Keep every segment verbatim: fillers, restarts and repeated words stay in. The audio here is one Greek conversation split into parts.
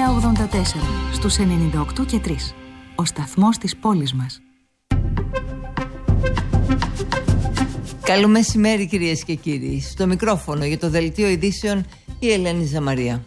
ογδόντα τέσσερα στους ενενήντα οκτώ και τρία. Ο σταθμός της πόλης μας. Καλό μεσημέρι κυρίες και κύριοι. Στο μικρόφωνο για το Δελτίο Ειδήσεων η Ελένη Ζαμαρία.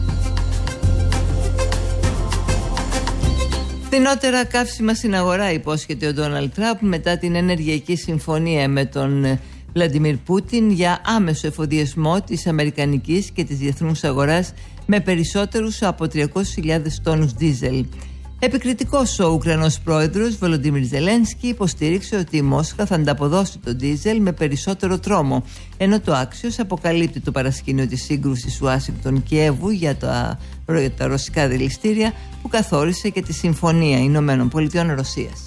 Φθηνότερα καύσιμα στην αγορά υπόσχεται ο Ντόναλντ Τραμπ μετά την ενεργειακή συμφωνία με τον Βλαντιμίρ Πούτιν για άμεσο εφοδιασμό της αμερικανικής και της διεθνούς αγοράς με περισσότερους από τριακόσιες χιλιάδες τόνους ντίζελ. Επικριτικός ο Ουκρανός πρόεδρος Βολοντίμιρ Ζελένσκι υποστήριξε ότι η Μόσχα θα ανταποδώσει το ντίζελ με περισσότερο τρόμο, ενώ το Άξιος αποκαλύπτει το παρασκήνιο της σύγκρουσης Ουάσιγκτον-Κιέβου για τα, για τα ρωσικά δηληστήρια που καθόρισε και τη Συμφωνία Ηνωμένων Πολιτειών Ρωσίας.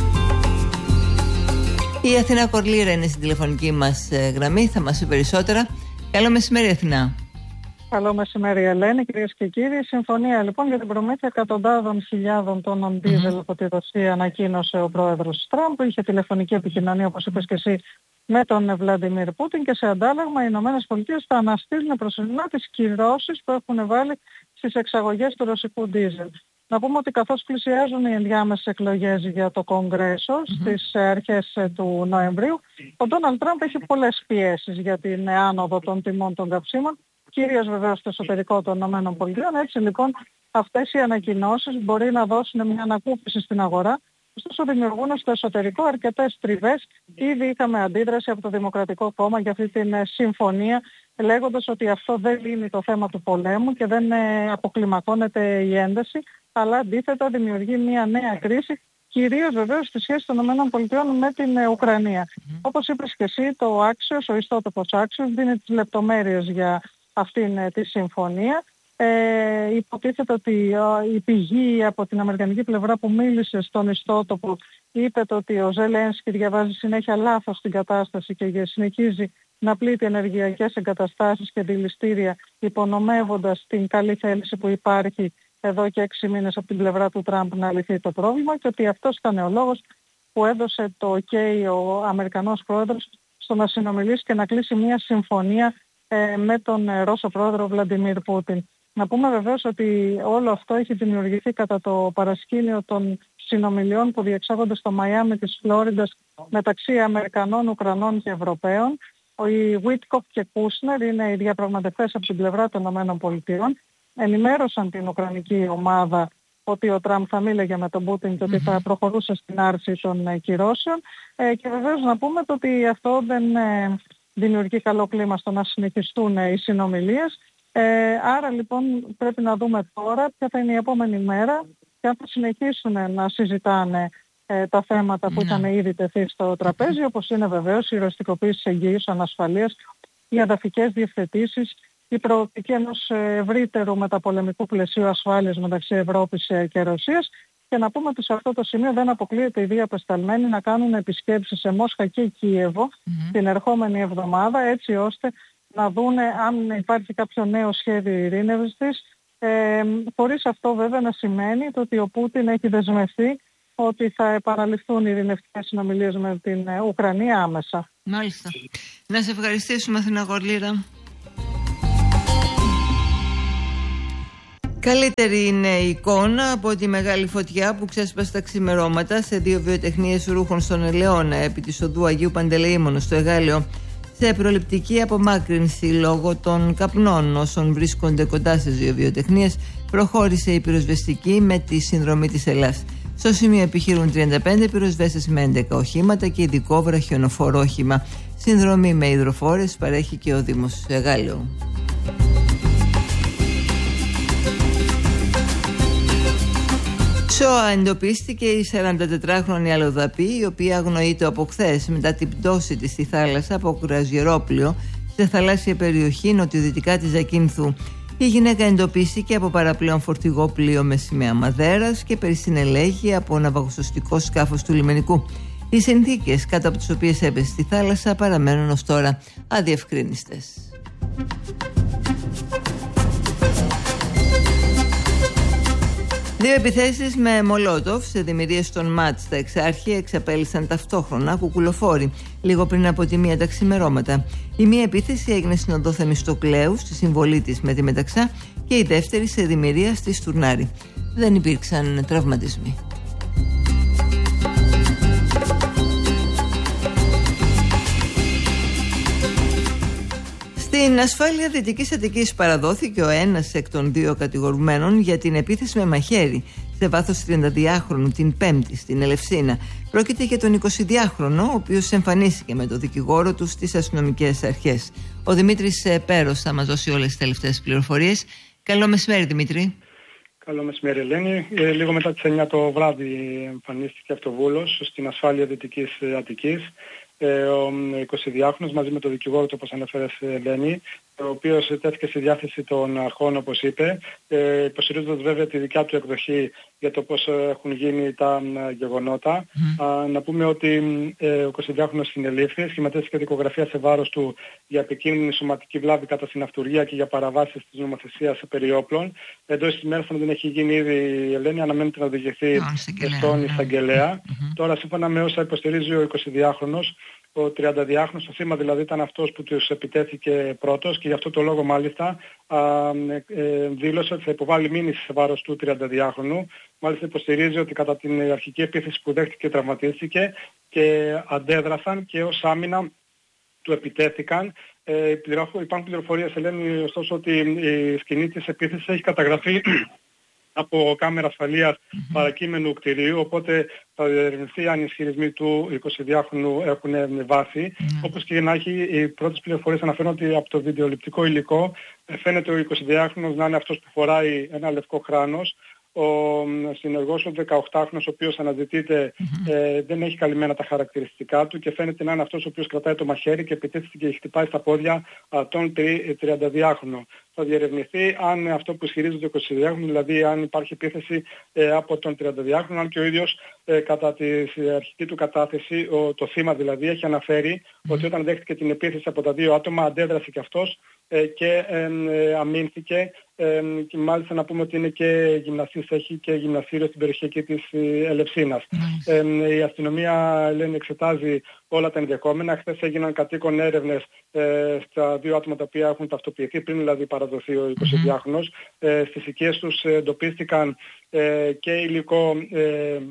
Η Αθηνά Κορλήρα είναι στην τηλεφωνική μας γραμμή, θα μας πει περισσότερα. Καλό μεσημέρι Αθηνά. Καλό μεσημέρι Ελένη, κυρίες και κύριοι. Η συμφωνία λοιπόν για την προμήθεια εκατοντάδων χιλιάδων τόνων ντίζελ mm-hmm. από τη Ρωσία ανακοίνωσε ο πρόεδρος Τραμπ. Είχε τηλεφωνική επικοινωνία, όπως είπες και εσύ, με τον Βλαντιμίρ Πούτιν και σε αντάλλαγμα οι Ηνωμένες Πολιτείες θα αναστείλουν προσωρινά τις κυρώσεις που έχουν βάλει στις εξαγωγές του ρωσικού ντίζελ. Να πούμε ότι καθώς πλησιάζουν οι ενδιάμεσες εκλογές για το Κογκρέσο mm-hmm. στις αρχές του Νοεμβρίου, ο Ντόναλντ Τραμπ έχει πολλές πιέσεις για την άνοδο των τιμών των καυσίμων, κυρίως βεβαίως στο εσωτερικό των ΗΠΑ. Έτσι λοιπόν αυτές οι ανακοινώσεις μπορεί να δώσουν μια ανακούφιση στην αγορά, ωστόσο δημιουργούν στο εσωτερικό αρκετές τριβές. Ήδη είχαμε αντίδραση από το Δημοκρατικό Κόμμα για αυτή την συμφωνία, λέγοντας ότι αυτό δεν λύνει το θέμα του πολέμου και δεν αποκλιμακώνεται η ένταση, αλλά αντίθετα δημιουργεί μια νέα κρίση, κυρίως βεβαίως στη σχέση των ΗΠΑ με την Ουκρανία. Mm-hmm. Όπως είπες και εσύ, το Άξιος, ο ιστότοπος Άξιος, δίνει τις λεπτομέρειες για αυτήν τη συμφωνία. Ε, υποτίθεται ότι ε, η πηγή από την αμερικανική πλευρά που μίλησε στον ιστότοπο είπε το ότι ο Ζελένσκι διαβάζει συνέχεια λάθος την κατάσταση και συνεχίζει να πλήττει ενεργειακές εγκαταστάσεις και δηληστήρια, υπονομεύοντας την καλή θέληση που υπάρχει εδώ και έξι μήνες από την πλευρά του Τραμπ να λυθεί το πρόβλημα, και ότι αυτός ήταν ο λόγος που έδωσε το OK ο Αμερικανός πρόεδρος στο να συνομιλήσει και να κλείσει μια συμφωνία ε, με τον ε, Ρώσο πρόεδρο Βλαντιμίρ Πούτιν. Να πούμε βεβαίως ότι όλο αυτό έχει δημιουργηθεί κατά το παρασκήνιο των συνομιλιών που διεξάγονται στο Μαϊάμι της Φλόριντας μεταξύ Αμερικανών, Ουκρανών και Ευρωπαίων. Οι Βίτκοφ και Κούσνερ είναι οι διαπραγματευτές από την πλευρά των ΗΠΑ. Ενημέρωσαν την Ουκρανική ομάδα ότι ο Τραμπ θα μίλεγε με τον Πούτιν και ότι θα προχωρούσε στην άρση των κυρώσεων. Ε, και βεβαίως να πούμε το ότι αυτό δεν ε, δημιουργεί καλό κλίμα στο να συνεχιστούν ε, οι συνομιλίες. Ε, άρα λοιπόν πρέπει να δούμε τώρα ποια θα είναι η επόμενη μέρα και αν θα συνεχίσουν να συζητάνε ε, τα θέματα που είχαν ήδη τεθεί στο τραπέζι, όπως είναι βεβαίως η ρωστικοποίηση εγγυήσεων ασφαλείας, οι αδαφικές διευθετήσεις, η προοπτική ενός ευρύτερου μεταπολεμικού πλαισίου ασφάλειας μεταξύ Ευρώπης και Ρωσίας. Και να πούμε ότι σε αυτό το σημείο δεν αποκλείεται οι δύο απεσταλμένοι να κάνουν επισκέψεις σε Μόσχα και Κίεβο mm-hmm. την ερχόμενη εβδομάδα, έτσι ώστε να δούνε αν υπάρχει κάποιο νέο σχέδιο ειρήνευσης, ε, χωρίς αυτό βέβαια να σημαίνει το ότι ο Πούτιν έχει δεσμευτεί ότι θα επαναληφθούν οι ειρηνευτικές συνομιλίες με την Ουκρανία άμεσα. Μάλιστα. Να σε ευχαριστήσουμε Αθηνά Κορλήρα. Καλύτερη είναι η εικόνα από τη μεγάλη φωτιά που ξέσπασε τα ξημερώματα σε δύο βιοτεχνίες ρούχων στον Ελαιώνα επί της οδού Αγίου Παντελεήμονος στο Εγάλεο, σε προληπτική απομάκρυνση λόγω των καπνών όσων βρίσκονται κοντά στις δύο βιοτεχνίες. Προχώρησε η πυροσβεστική με τη συνδρομή της Ελλάς. Στο σημείο επιχειρούν τριάντα πέντε πυροσβέστες με έντεκα οχήματα και ειδικό βραχιονοφορό όχημα. Συνδρομή με υδροφόρες παρέχει και ο Δήμος Εγάλεου. Σόα εντοπίστηκε η σαραντατετράχρονη αλλοδαπή, η οποία αγνοείται από χθες μετά την πτώση της στη θάλασσα από κρουαζιερόπλοιο σε θαλάσσια περιοχή νοτιοδυτικά της Ζακίνθου. Η γυναίκα εντοπίστηκε από παραπλέον φορτηγό πλοίο με σημαία Μαδέρας και περισυνελέγει από ναυαγοσωστικό σκάφος του λιμενικού. Οι συνθήκες κάτω από τις οποίες έπεσε στη θάλασσα παραμένουν ως τώρα αδιευκρίνιστες. Δύο επιθέσεις με μολότοφ σε δημιουργίες των ΜΑΤ στα Εξάρχεια εξαπέλυσαν ταυτόχρονα κουκουλοφόροι λίγο πριν από τη μία τα ξημερώματα. Η μία επίθεση έγινε στην οδό Θεμιστοκλέου, στη συμβολή της με τη Μεταξά, και η δεύτερη σε δημιουργία στη Στουρνάρη. Δεν υπήρξαν τραυματισμοί. Στην ασφάλεια Δυτικής Αττικής παραδόθηκε ο ένας εκ των δύο κατηγορουμένων για την επίθεση με μαχαίρι σε βάθος τριανταδυάχρονου την Πέμπτη στην Ελευσίνα. Πρόκειται για τον εικοσιδυάχρονο, ο οποίος εμφανίστηκε με τον δικηγόρο του στις αστυνομικές αρχές. Ο Δημήτρης Πέρος θα μας δώσει όλες τις τελευταίες πληροφορίες. Καλό μεσημέρι, Δημήτρη. Καλό μεσημέρι, Ελένη. Ε, λίγο μετά τις εννιά το βράδυ εμφανίστηκε αυτοβούλος στην ασφάλεια Δυτικής Αττικής. Ε, ο εικοσιδυάχρονος μαζί με τον δικηγόρο του, όπως ανέφερες, Ελένη, ο οποίος τέθηκε στη διάθεση των αρχών, όπως είπε, ε, υποστηρίζοντας βέβαια τη δικιά του εκδοχή για το πώς έχουν γίνει τα α, γεγονότα. Mm. Α, να πούμε ότι ε, ο εικοσιδυάχρονος συνελήφθη, σχηματίστηκε δικογραφία σε βάρος του για επικίνδυνη σωματική βλάβη κατά στην αυτουργία και για παραβάσεις της νομοθεσίας περί όπλων. Εντός της ημέρας, αν δεν έχει γίνει ήδη η Ελένη, αναμένεται να οδηγηθεί oh, στον εισαγγελέα. Mm-hmm. Τώρα, σύμφωνα με όσα υποστηρίζει ο εικοσιδυάχρονος, ο τριανταδυάχρονος, το θύμα δηλαδή, ήταν αυτός που τους επιτέθηκε πρώτος και γι' αυτό το λόγο μάλιστα α, ε, δήλωσε ότι θα υποβάλει μήνυση σε βάρος του τριανταδυάχρονου. Μάλιστα υποστηρίζει ότι κατά την αρχική επίθεση που δέχτηκε τραυματίστηκε και αντέδρασαν και ως άμυνα του επιτέθηκαν. Ε, υπάρχουν πληροφορίες, Ελένη, ωστόσο, ότι η σκηνή της επίθεσης έχει καταγραφεί από κάμερα ασφαλείας mm-hmm. παρακείμενου κτηρίου, οπότε θα διερευνηθεί αν οι ισχυρισμοί του εικοσιδυάχρονου έχουν βάση. Mm-hmm. Όπως και να έχει, οι πρώτες πληροφορίες αναφέρουν ότι από το βιντεοληπτικό υλικό φαίνεται ο εικοσιδυάχρονος να είναι αυτός που φοράει ένα λευκό κράνος. Ο συνεργός ο δεκαοκτάχρονος, ο οποίος αναζητείται, mm-hmm. ε, δεν έχει καλυμμένα τα χαρακτηριστικά του και φαίνεται να είναι αυτός ο οποίος κρατάει το μαχαίρι και επιτίθεται και χτυπάει στα πόδια α, τον τριανταδυάχρονο. Θα διερευνηθεί αν αυτό που ισχυρίζεται ο εικοσιδυάχρονος, δηλαδή αν υπάρχει επίθεση ε, από τον τριανταδυάχρονο, αν και ο ίδιος ε, κατά τη αρχική του κατάθεση, ο, το θύμα δηλαδή, έχει αναφέρει mm-hmm. ότι όταν δέχτηκε την επίθεση από τα δύο άτομα αντέδρασε και αυτός ε, και ε, ε, αμήνθηκε. Ε, και μάλιστα να πούμε ότι είναι και γυμναστής, έχει και γυμναστήριο στην περιοχή εκεί της Ελευσίνας. Mm. Ε, η αστυνομία, λένε, εξετάζει όλα τα ενδεχόμενα. Χθες έγιναν κατοίκον έρευνες ε, στα δύο άτομα τα οποία έχουν ταυτοποιηθεί πριν δηλαδή παραδοθεί ο εικοσιδυάχρονος. Mm. Ε, στις οικίες τους εντοπίστηκαν ε, και υλικό ε,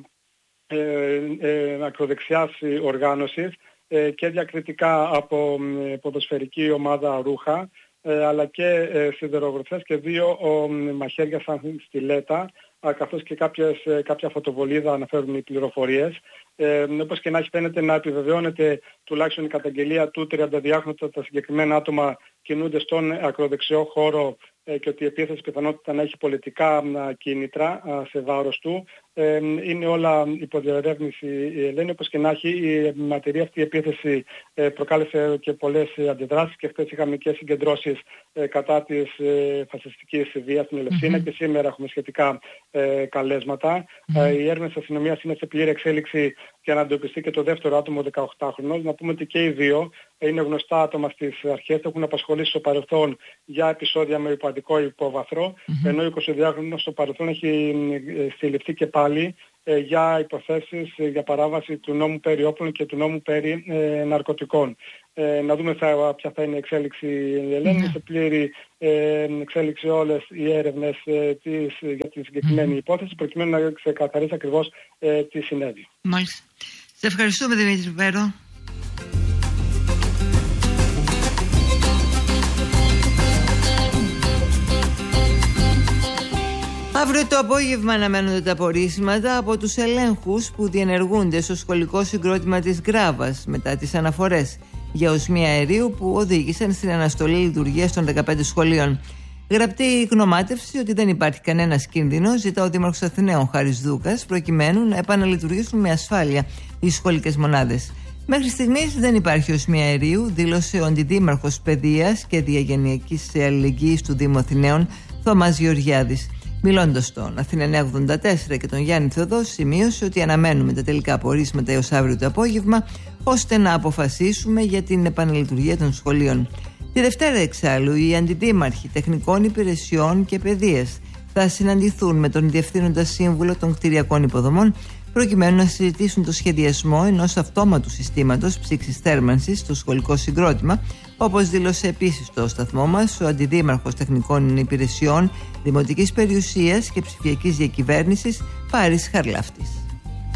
ε, ε, ακροδεξιάς οργάνωσης ε, και διακριτικά από ε, ποδοσφαιρική ομάδα ρούχα, Ε, αλλά και ε, σιδερογροθές και δύο ο, μαχαίρια σαν στιλέτα, α, καθώς και κάποιες, ε, κάποια φωτοβολίδα, αναφέρουν οι πληροφορίες. Ε, όπως και να έχει, φαίνεται να επιβεβαιώνεται τουλάχιστον η καταγγελία του τριανταδυάχρονου ότι τα συγκεκριμένα άτομα κινούνται στον ακροδεξιό χώρο ε, και ότι η επίθεση πιθανότητα να έχει πολιτικά α, κίνητρα α, σε βάρος του. Ε, είναι όλα υποδιερεύνηση, η Ελένη. Όπως και να έχει, η ματηρή αυτή η επίθεση ε, προκάλεσε και πολλές αντιδράσεις και χθες είχαμε και συγκεντρώσεις ε, κατά της ε, φασιστικής βίας στην Ελευσίνα mm-hmm. και σήμερα έχουμε σχετικά ε, καλέσματα. Mm-hmm. Ε, η έρευνα της αστυνομίας είναι σε πλήρη εξέλιξη για να εντοπιστεί και το δεύτερο άτομο, ο δεκαοκτάχρονος. Να πούμε ότι και οι δύο είναι γνωστά άτομα στις αρχές, έχουν απασχολήσει στο παρελθόν για επεισόδια με υπαδικό υπόβαθρο, mm-hmm. ενώ ο εικοσιδυάχρονος στο παρελθόν έχει συλληφθεί και πάλι ε, για υποθέσεις ε, για παράβαση του νόμου περί όπλων και του νόμου περί ε, ναρκωτικών. Ε, να δούμε θα, ποια θα είναι η εξέλιξη, η Ελένη. Mm-hmm. Σε πλήρη ε, εξέλιξη όλες οι έρευνες ε, της, για τη συγκεκριμένη mm-hmm. υπόθεση, προκειμένου να ξεκαθαρίσει ακριβώς ε, τι συνέβη. Μάλιστα. Σε ευχαριστούμε, Δημήτρη Πέρο. Αύριο το απόγευμα αναμένονται τα απορρίσματα από τους ελέγχους που διενεργούνται στο σχολικό συγκρότημα της Γκράβας μετά τις αναφορές για οσμία αερίου που οδήγησαν στην αναστολή λειτουργίας των δεκαπέντε σχολείων. Γραπτή γνωμάτευση ότι δεν υπάρχει κανένας κίνδυνος ζητά ο Δήμαρχος Αθηναίων Χάρης Δούκας προκειμένου να επαναλειτουργήσουν με ασφάλεια οι σχολικές μονάδες. Μέχρι στιγμής δεν υπάρχει οσμία αερίου, δήλωσε ο Αντιδήμαρχος Παιδείας και Διαγενειακής Αλληλεγγύης του Δήμου Αθηναίων, Θωμάς Γεωργιάδης. Μιλώντας στον Αθήνα εννιακόσια ογδόντα τέσσερα και τον Γιάννη Θεοδόση, σημείωσε ότι αναμένουμε τα τελικά απορρίσματα έως αύριο το απόγευμα, ώστε να αποφασίσουμε για την επαναλειτουργία των σχολείων. Τη Δευτέρα, εξάλλου, οι αντιδήμαρχοι τεχνικών υπηρεσιών και παιδείας θα συναντηθούν με τον Διευθύνοντα Σύμβουλο των Κτηριακών Υποδομών προκειμένου να συζητήσουν το σχεδιασμό ενός αυτόματου συστήματος ψήξης θέρμανσης στο σχολικό συγκρότημα, όπως δήλωσε επίσης στο σταθμό μας ο Αντιδήμαρχος Τεχνικών Υπηρεσιών Δημοτικής Περιουσίας και Ψηφιακής Διακυβέρνησης Πάρης Χαρλάφτης.